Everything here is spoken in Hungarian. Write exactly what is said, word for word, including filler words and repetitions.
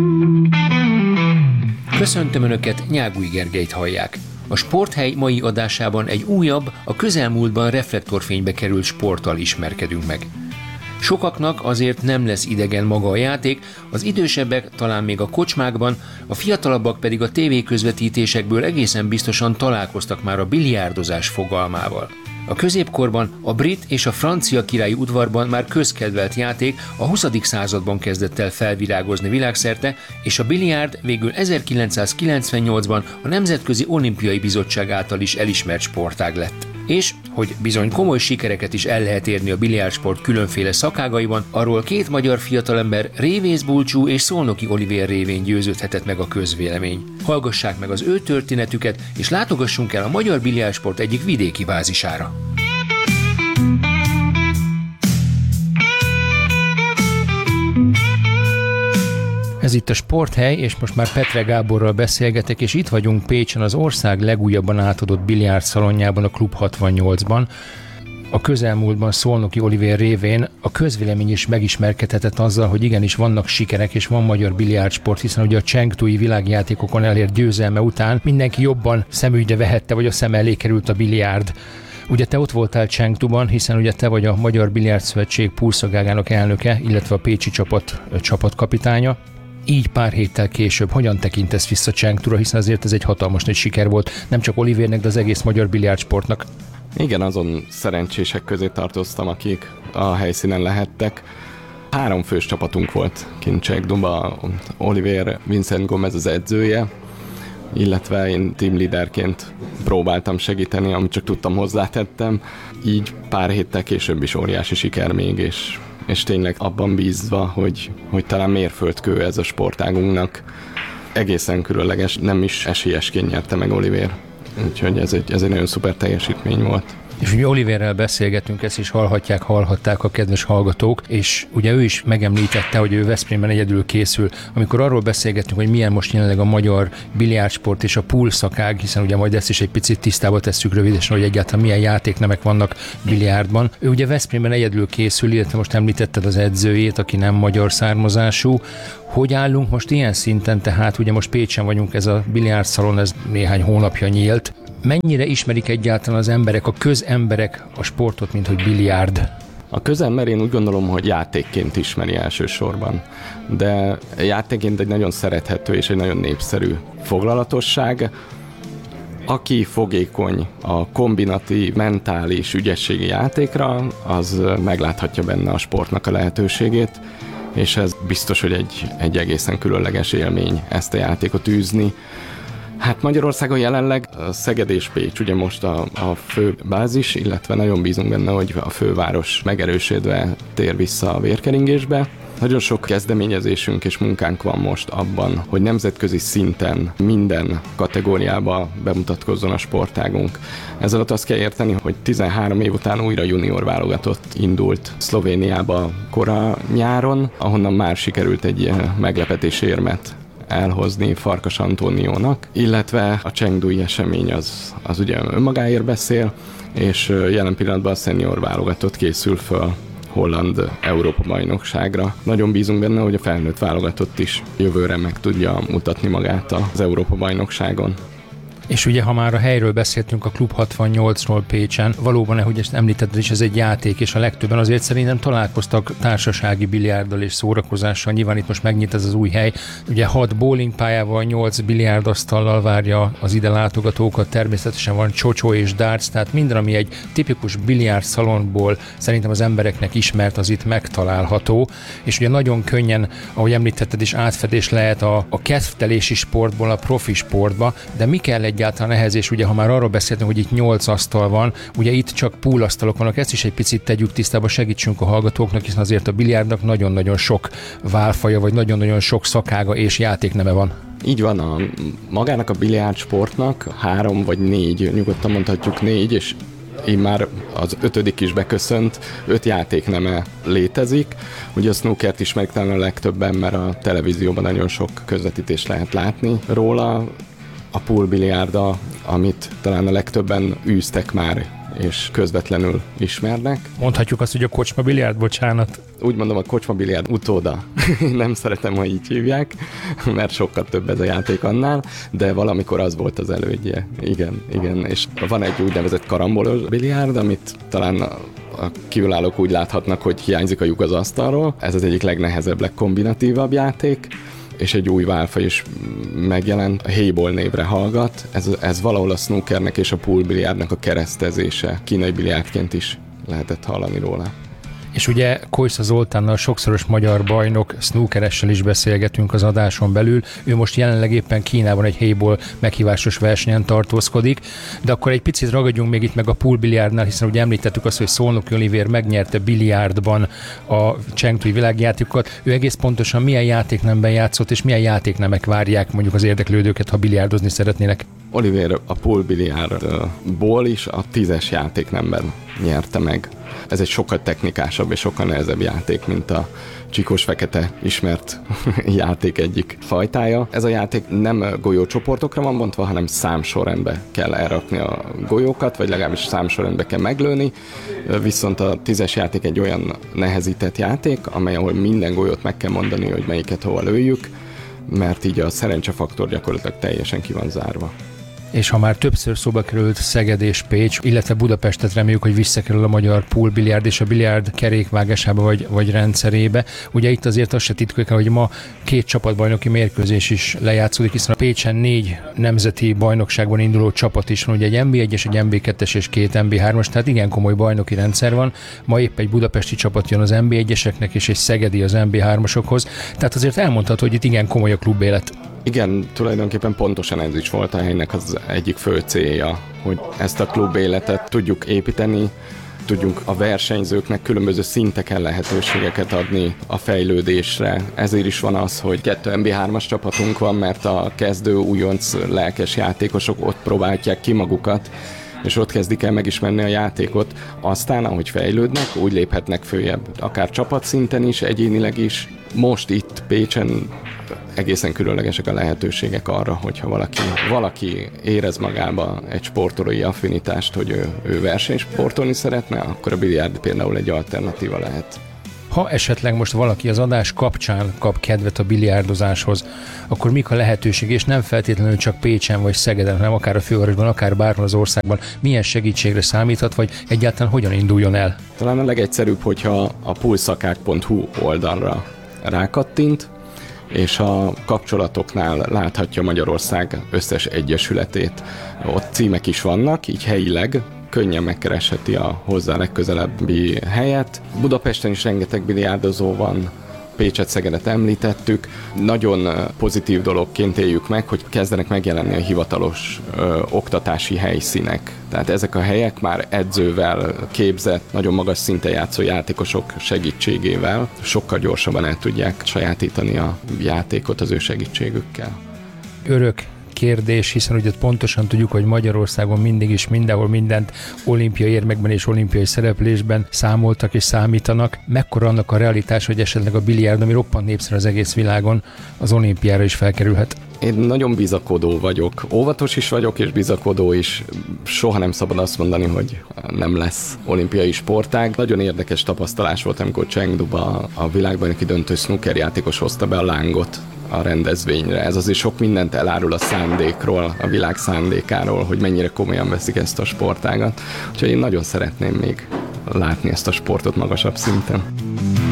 Köszöntöm Önöket, Nyágúj Gergelyt hallják. A Sporthely mai adásában egy újabb, a közelmúltban reflektorfénybe került sporttal ismerkedünk meg. Sokaknak azért nem lesz idegen maga a játék, az idősebbek talán még a kocsmákban, a fiatalabbak pedig a tévéközvetítésekből egészen biztosan találkoztak már a biliárdozás fogalmával. A középkorban a brit és a francia királyi udvarban már közkedvelt játék a huszadik században kezdett el felvirágozni világszerte, és a biliárd végül ezerkilencszázkilencvennyolcban a Nemzetközi Olimpiai Bizottság által is elismert sportág lett. És, hogy bizony komoly sikereket is el lehet érni a biliárdsport különféle szakágaiban, arról két magyar fiatalember, Révész Bulcsú és Szolnoki Olivér révén győződhetett meg a közvélemény. Hallgassák meg az ő történetüket, és látogassunk el a magyar biliárdsport egyik vidéki bázisára. Ez itt a Sporthely, és most már Petre Gáborral beszélgetek, és itt vagyunk Pécsen, az ország legújabban átadott biliárd szalonjában, a Klub hatvannyolcban. A közelmúltban Szolnoki Olivér révén a közvélemény is megismerkedhetett azzal, hogy igenis vannak sikerek, és van magyar biliárdsport, hiszen ugye a Chengdui világjátékokon elért győzelme után mindenki jobban szemügyre vehette, vagy a szem elé került a biliárd. Ugye te ott voltál Chengduban, hiszen ugye te vagy a Magyar Biliárd Szövetség pulszagágának elnöke, illetve a pécsi csapat csapatkapitánya. Így pár héttel később hogyan tekintesz vissza Chengdura, hiszen azért ez egy hatalmas nagy siker volt, nem csak Olivérnek, de az egész magyar biliárdsportnak. Igen, azon szerencsések közé tartoztam, akik a helyszínen lehettek. Három fős csapatunk volt kint Chengduban, Olivér Vincent Gomez az edzője, illetve én teamleaderként próbáltam segíteni, amit csak tudtam, hozzátettem. Így pár héttel később is óriási siker még, és és tényleg abban bízva, hogy, hogy talán mérföldkő ez a sportágunknak. Egészen különleges, nem is esélyesként nyerte meg Olivér. Úgyhogy ez egy, ez egy nagyon szuper teljesítmény volt. És ugye Olivérrel beszélgetünk, ezt is hallhatják, hallhatták a kedves hallgatók, és ugye ő is megemlítette, hogy ő Veszprémben egyedül készül. Amikor arról beszélgetünk, hogy milyen most jelenleg a magyar biliárdsport és a pulszakág, hiszen ugye majd ezt is egy picit tisztába tesszük rövidesen, hogy egyáltalán milyen játéknemek vannak biliárdban. Ő ugye Veszprémben egyedül készül, illetve most említetted az edzőjét, aki nem magyar származású. Hogy állunk most ilyen szinten, tehát ugye most Pécsen vagyunk, ez a biliárdszalon, ez néhány hónapja nyílt. Mennyire ismerik egyáltalán az emberek, a közemberek a sportot, mint hogy biliárd? A közember én úgy gondolom, hogy játékként ismeri elsősorban, de játékként egy nagyon szerethető és egy nagyon népszerű foglalatosság. Aki fogékony a kombinatív, mentális, ügyességi játékra, az megláthatja benne a sportnak a lehetőségét, és ez biztos, hogy egy, egy egészen különleges élmény ezt a játékot űzni. Hát Magyarországon jelenleg Szeged és Pécs ugye most a, a fő bázis, illetve nagyon bízunk benne, hogy a főváros megerősödve tér vissza a vérkeringésbe. Nagyon sok kezdeményezésünk és munkánk van most abban, hogy nemzetközi szinten minden kategóriába bemutatkozzon a sportágunk. Ez alatt azt kell érteni, hogy tizenhárom év után újra junior válogatott indult Szlovéniába kora nyáron, ahonnan már sikerült egy meglepetésérmet elhozni Farkas Antóniónak, illetve a Chengdui esemény az, az ugye önmagáért beszél, és jelen pillanatban a senior válogatott készül föl holland Európa-bajnokságra. Nagyon bízunk benne, hogy a felnőtt válogatott is jövőre meg tudja mutatni magát az Európa-bajnokságon. És ugye, ha már a helyről beszéltünk, a Klub hatvannyolcról Pécsen, valóban, ahogy ezt említetted is, ez egy játék, és a legtöbben azért szerintem találkoztak társasági biliárddal és szórakozással. Nyilván itt most megnyit ez az új hely. Ugye hat bowlingpályával, nyolc biliárdasztallal várja az ide látogatókat, természetesen van csocsó és darts, tehát minden, ami egy tipikus biliárd szalonból szerintem az embereknek ismert, az itt megtalálható. És ugye nagyon könnyen, ahogy említetted is, átfedés lehet a, a kedvtelési sportból a profi sportba, de mi kell egy egyáltalán ehhez, és ugye ha már arról beszéltünk, hogy itt nyolc asztal van, ugye itt csak púlasztalok vannak, ezt is egy picit tegyük tisztába, segítsünk a hallgatóknak, hiszen azért a biliárdnak nagyon-nagyon sok válfaja, vagy nagyon-nagyon sok szakága és játékneme van. Így van, a, magának a biliárdsportnak három vagy négy, nyugodtan mondhatjuk négy, és így már az ötödik is beköszönt, öt játékneme létezik. Ugye a snookert ismerik talán a legtöbben, mert a televízióban nagyon sok közvetítést lehet látni róla. A pool biliárda, amit talán a legtöbben űztek már és közvetlenül ismernek. Mondhatjuk azt, hogy a kocsma biliárd, bocsánat. Úgy mondom, a kocsma biliárd utóda. Nem szeretem, ha így hívják, mert sokkal több ez a játék annál, de valamikor az volt az elődje. Igen, igen. És van egy úgynevezett karambolos biliárd, amit talán a kívülállók úgy láthatnak, hogy hiányzik a lyuk az asztalról. Ez az egyik legnehezebb, legkombinatívabb játék, és egy új válfaj is megjelent, a Heyball névre hallgat. Ez, ez valahol a snookernek és a pool biliárdnak a keresztezése. Kínai biliárdként is lehetett hallani róla. És ugye Kojsa Zoltánnal, sokszoros magyar bajnok, snookeressel is beszélgetünk az adáson belül. Ő most jelenleg éppen Kínában egy Heyball meghívásos versenyen tartózkodik, de akkor egy picit ragadjunk még itt meg a pool biliárdnál, hiszen ugye említettük azt, hogy Szolnoki Olivér megnyerte biliárdban a Chengdui világjátékokat. Ő egész pontosan milyen játéknemben játszott, és milyen játéknemek várják mondjuk az érdeklődőket, ha biliárdozni szeretnének? Olivér a pool biliárdból is a tízes játéknemben nyerte meg. Ez egy sokkal technikásabb és sokkal nehezebb játék, mint a csikós fekete ismert játék egyik fajtája. Ez a játék nem golyócsoportokra van bontva, hanem számsorrendbe kell elrakni a golyókat, vagy legalábbis számsorrendbe kell meglőni, viszont a tízes játék egy olyan nehezített játék, amely ahol minden golyót meg kell mondani, hogy melyiket hova lőjük, mert így a szerencsefaktor gyakorlatilag teljesen ki van zárva. És ha már többször szóba került Szeged és Pécs, illetve Budapestet, reméljük, hogy visszakerül a magyar pool biliárd és a biliárd kerékvágásába vagy, vagy rendszerébe. Ugye itt azért azt se titkoljuk, hogy ma két csapatbajnoki mérkőzés is lejátszódik, hiszen a Pécsen négy nemzeti bajnokságban induló csapat is van, ugye egy en bé egyes, egy en bé kettes és két en bé hármas, tehát igen komoly bajnoki rendszer van. Ma épp egy budapesti csapat jön az en bé egyeseknek és egy szegedi az en bé hármasokhoz, tehát azért elmondható, hogy itt igen komoly a klubélet. Igen, tulajdonképpen pontosan ez is volt a helynek az egyik fő célja, hogy ezt a klubéletet tudjuk építeni, tudjunk a versenyzőknek különböző szinteken lehetőségeket adni a fejlődésre. Ezért is van az, hogy kettő en bé hármas csapatunk van, mert a kezdő újonc lelkes játékosok ott próbálják ki magukat, és ott kezdik el megismerni a játékot. Aztán, ahogy fejlődnek, úgy léphetnek följebb, akár csapatszinten is, egyénileg is. Most itt Pécsen egészen különlegesek a lehetőségek arra, hogyha valaki, valaki érez magába egy sportolói affinitást, hogy ő, ő versenysportolni szeretne, akkor a biliárd például egy alternatíva lehet. Ha esetleg most valaki az adás kapcsán kap kedvet a biliárdozáshoz, akkor mik a lehetőség, és nem feltétlenül csak Pécsen vagy Szegeden, hanem akár a fővárosban, akár bárhol az országban, milyen segítségre számíthat, vagy egyáltalán hogyan induljon el? Talán a legegyszerűbb, hogyha a pulszakák pont hu oldalra rákattint, és a kapcsolatoknál láthatja Magyarország összes egyesületét. Ott címek is vannak, így helyileg könnyen megkeresheti a hozzá legközelebbi helyet. Budapesten is rengeteg biliárdozó van, Pécset, Szegedet említettük. Nagyon pozitív dologként éljük meg, hogy kezdenek megjelenni a hivatalos ö, oktatási helyszínek. Tehát ezek a helyek már edzővel képzett, nagyon magas szinten játszó játékosok segítségével sokkal gyorsabban el tudják sajátítani a játékot az ő segítségükkel. Örök kérdés, hiszen ugye pontosan tudjuk, hogy Magyarországon mindig is mindenhol mindent olimpiai érmekben és olimpiai szereplésben számoltak és számítanak. Mekkora annak a realitás, hogy esetleg a biliárd, ami roppant népszerű az egész világon, az olimpiára is felkerülhet? Én nagyon bizakodó vagyok. Óvatos is vagyok, és bizakodó is. Soha nem szabad azt mondani, hogy nem lesz olimpiai sportág. Nagyon érdekes tapasztalás volt, amikor Chengduba a világbajnoki döntő snooker játékos hozta be a lángot a rendezvényre. Ez azért sok mindent elárul a szándékról, a világ szándékáról, hogy mennyire komolyan veszik ezt a sportágat. Úgyhogy én nagyon szeretném még látni ezt a sportot magasabb szinten.